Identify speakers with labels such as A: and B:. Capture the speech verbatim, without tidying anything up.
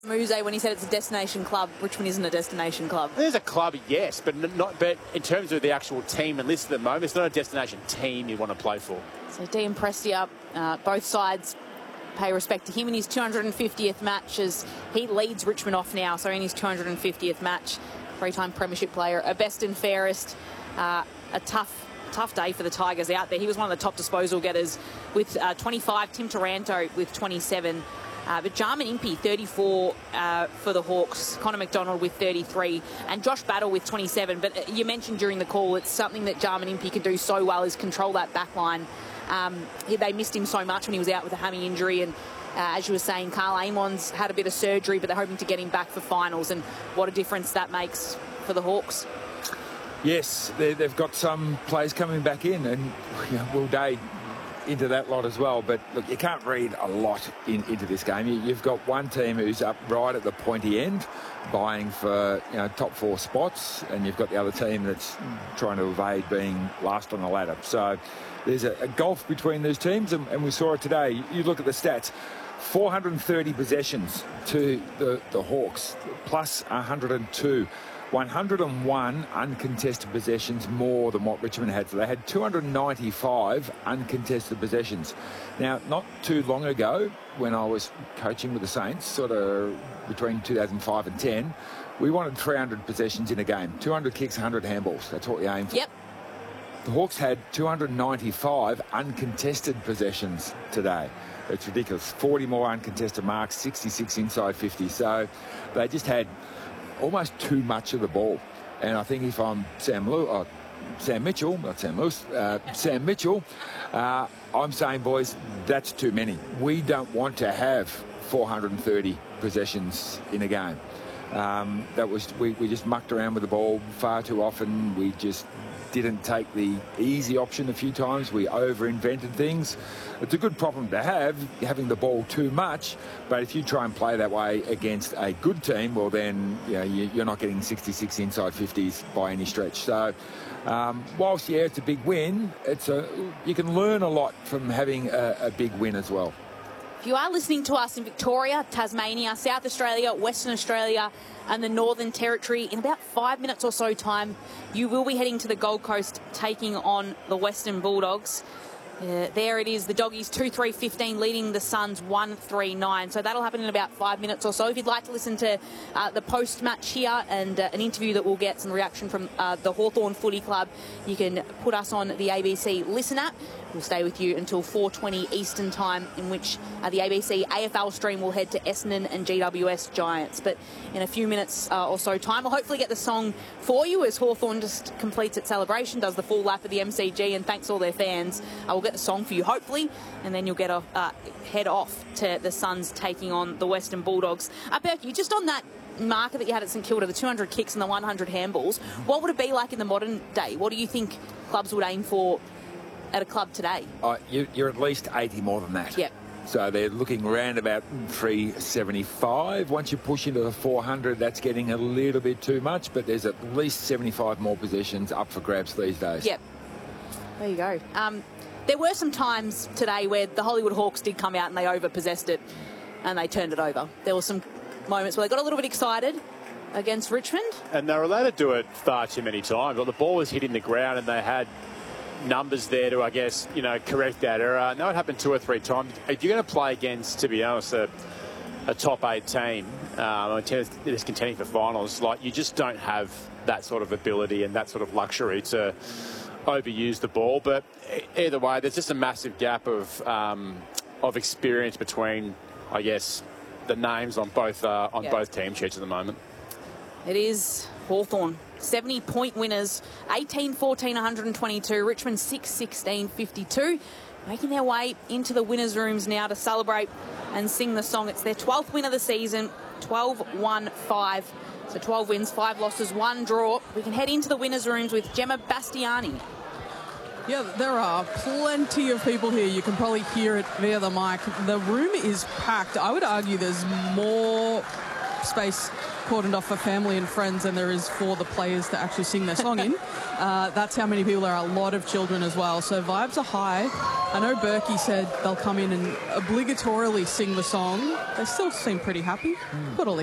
A: Muse, when he said it's a destination club, Richmond isn't a destination club.
B: There's a club, yes, but not. But in terms of the actual team and list at the moment, it's not a destination team you want to play for.
A: So Dean Prestia, uh, both sides pay respect to him in his two hundred fiftieth match as he leads Richmond off now. So in his two hundred fiftieth match, three-time premiership player, a best and fairest, uh, a tough. Tough day for the Tigers out there. He was one of the top disposal getters with uh, twenty-five. Tim Taranto with twenty-seven. Uh, but Jarman Impey, thirty-four uh, for the Hawks. Connor McDonald with thirty-three. And Josh Battle with twenty-seven. But you mentioned during the call, it's something that Jarman Impey can do so well is control that back line. Um, they missed him so much when he was out with a hammy injury. And uh, as you were saying, Carl Amon's had a bit of surgery, but they're hoping to get him back for finals. And what a difference that makes for the Hawks.
C: Yes, they've got some players coming back in, and you know, Will Day into that lot as well. But look, you can't read a lot in, into this game. You, you've got one team who's up right at the pointy end, vying for you know top four spots, and you've got the other team that's trying to evade being last on the ladder. So there's a, a gulf between those teams, and, and we saw it today. You, you look at the stats. four hundred thirty possessions to the, the Hawks, plus one hundred two. one hundred one uncontested possessions more than what Richmond had. So they had two hundred ninety-five uncontested possessions. Now, not too long ago, when I was coaching with the Saints, sort of between two thousand five and ten, we wanted three hundred possessions in a game. two hundred kicks, one hundred handballs. That's what we aimed for.
A: Yep.
C: The Hawks had two hundred ninety-five uncontested possessions today. It's ridiculous. forty more uncontested marks, sixty-six inside fifty. So they just had almost too much of the ball. And I think if I'm Sam Lew, uh, Sam Mitchell, not Sam Lewis, uh, Sam Mitchell, uh, I'm saying, boys, that's too many. We don't want to have four hundred thirty possessions in a game. Um, that was we, we just mucked around with the ball far too often. We just didn't take the easy option a few times. We over-invented things. It's a good problem to have, having the ball too much, but if you try and play that way against a good team, well then you know, you, you're not getting sixty-six inside fifties by any stretch. So um, whilst, yeah, it's a big win, it's a you can learn a lot from having a, a big win as well.
A: If you are listening to us in Victoria, Tasmania, South Australia, Western Australia and the Northern Territory, in about five minutes or so time, you will be heading to the Gold Coast taking on the Western Bulldogs. Uh, there it is, the Doggies two three fifteen leading the Suns one three nine. So that'll happen in about five minutes or so. If you'd like to listen to uh, the post-match here and uh, an interview that we'll get some reaction from uh, the Hawthorn Footy Club, you can put us on the A B C Listen app. We'll stay with you until four twenty Eastern Time, in which uh, the A B C A F L stream will head to Essendon and G W S Giants. But in a few minutes uh, or so time, we'll hopefully get the song for you as Hawthorn just completes its celebration, does the full lap of the M C G and thanks all their fans. Uh, we'll get the song for you, hopefully, and then you'll get a uh, head off to the Suns taking on the Western Bulldogs. Uh, Berkey, just on that marker that you had at St Kilda, the two hundred kicks and the one hundred handballs, what would it be like in the modern day? What do you think clubs would aim for at a club today?
C: Uh, you, you're at least eighty more than that.
A: Yep.
C: So they're looking around about three seventy-five. Once you push into the four hundred, that's getting a little bit too much, but there's at least seventy-five more possessions up for grabs these days.
A: Yep. There you go. Um, there were some times today where the Hollywood Hawks did come out and they over-possessed it and they turned it over. There were some moments where they got a little bit excited against Richmond.
B: And they were allowed to do it far too many times. Well, the ball was hitting the ground and they had numbers there to, I guess, you know, correct that error. I know it happened two or three times. If you're going to play against, to be honest, a, a top eight team, um, that's contending for finals, like, you just don't have that sort of ability and that sort of luxury to overuse the ball. But either way, there's just a massive gap of um, of experience between, I guess, the names on both uh, on
A: yeah.
B: both team sheets at the moment.
A: It is Hawthorn, seventy point winners, eighteen fourteen one hundred twenty-two, Richmond six sixteen fifty-two, making their way into the winners' rooms now to celebrate and sing the song. It's their twelfth win of the season, twelve one five. So twelve wins, five losses, one draw. We can head into the winners' rooms with Gemma Bastiani.
D: Yeah, there are plenty of people here. You can probably hear it via the mic. The room is packed. I would argue there's more space cordoned off for family and friends than there is for the players to actually sing their song in. Uh, that's how many people there are. A lot of children as well. So vibes are high. I know Berkey said they'll come in and obligatorily sing the song. They still seem pretty happy. Mm. Got all